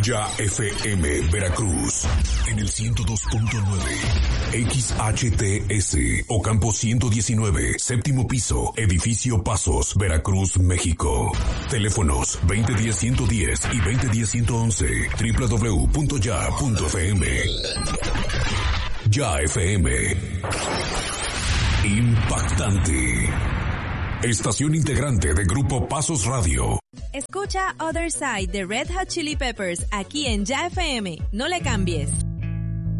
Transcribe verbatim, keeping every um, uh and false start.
Ya F M Veracruz en el ciento dos punto nueve, X H T S Ocampo ciento diecinueve, séptimo piso, edificio Pasos, Veracruz, México. Teléfonos veinte diez ciento diez y veinte diez ciento once, doble u doble u doble u punto ya punto f m. Ya F M. Impactante. Estación integrante de Grupo Pasos Radio. Escucha Other Side de Red Hot Chili Peppers aquí en Ya F M. No le cambies.